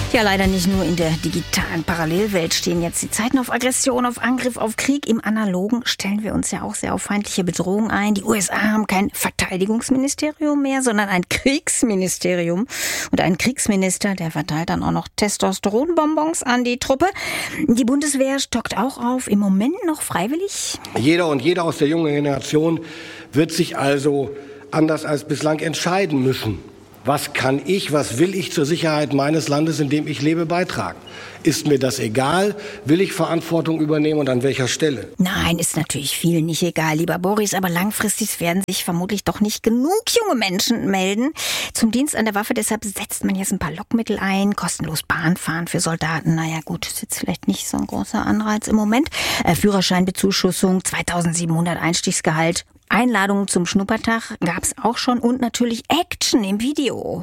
Ja, leider nicht nur in der digitalen Parallelwelt stehen jetzt die Zeiten auf Aggression, auf Angriff, auf Krieg. Im Analogen stellen wir uns ja auch sehr auf feindliche Bedrohungen ein. Die USA haben kein Verteidigungsministerium mehr, sondern ein Kriegsministerium. Und ein Kriegsminister, der verteilt dann auch noch Testosteronbonbons an die Truppe. Die Bundeswehr stockt auch auf, im Moment noch freiwillig. Jeder und jede aus der jungen Generation wird sich also anders als bislang entscheiden müssen. Was kann ich, was will ich zur Sicherheit meines Landes, in dem ich lebe, beitragen? Ist mir das egal? Will ich Verantwortung übernehmen und an welcher Stelle? Nein, ist natürlich vielen nicht egal, lieber Boris, aber langfristig werden sich vermutlich doch nicht genug junge Menschen melden zum Dienst an der Waffe. Deshalb setzt man jetzt ein paar Lockmittel ein, kostenlos Bahnfahren für Soldaten. Naja gut, ist jetzt vielleicht nicht so ein großer Anreiz im Moment. Führerscheinbezuschussung, 2.700 Einstiegsgehalt. Einladungen zum Schnuppertag gab's auch schon und natürlich Action im Video.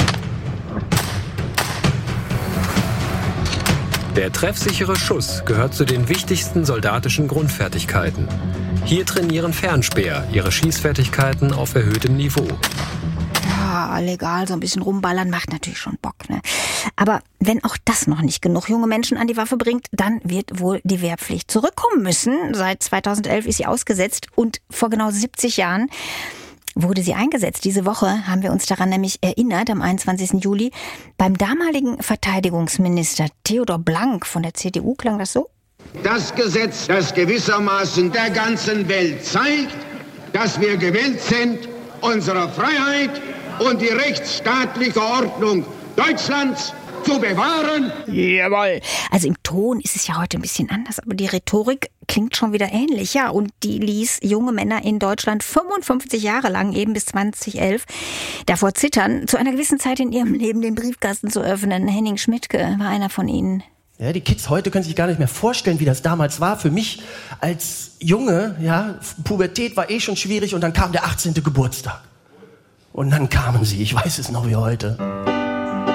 Der treffsichere Schuss gehört zu den wichtigsten soldatischen Grundfertigkeiten. Hier trainieren Fernspäher ihre Schießfertigkeiten auf erhöhtem Niveau. Ja, legal, so ein bisschen rumballern macht natürlich schon Bock, ne? Aber wenn auch das noch nicht genug junge Menschen an die Waffe bringt, dann wird wohl die Wehrpflicht zurückkommen müssen. Seit 2011 ist sie ausgesetzt und vor genau 70 Jahren wurde sie eingesetzt. Diese Woche haben wir uns daran nämlich erinnert, am 21. Juli. Beim damaligen Verteidigungsminister Theodor Blank von der CDU klang das so. Das Gesetz, das gewissermaßen der ganzen Welt zeigt, dass wir gewillt sind, unsere Freiheit und die rechtsstaatliche Ordnung Deutschlands zu bewahren. Jawohl. Also im Ton ist es ja heute ein bisschen anders, aber die Rhetorik klingt schon wieder ähnlich. Ja, und die ließ junge Männer in Deutschland 55 Jahre lang, eben bis 2011, davor zittern, zu einer gewissen Zeit in ihrem Leben den Briefkasten zu öffnen. Henning Schmidtke war einer von ihnen. Ja, die Kids heute können sich gar nicht mehr vorstellen, wie das damals war. Für mich als Junge, ja, Pubertät war schon schwierig und dann kam der 18. Geburtstag. Und dann kamen sie, ich weiß es noch wie heute.